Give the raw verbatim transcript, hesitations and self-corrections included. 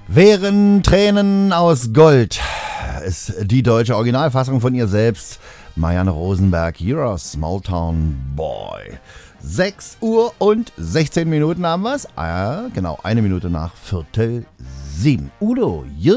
Wären Tränen aus Gold ist die deutsche Originalfassung von ihr selbst. Marianne Rosenberg, You're a Small Town Boy. sechs Uhr und sechzehn Minuten haben wir es. Ah, genau, eine Minute nach Viertel sieben. Udo,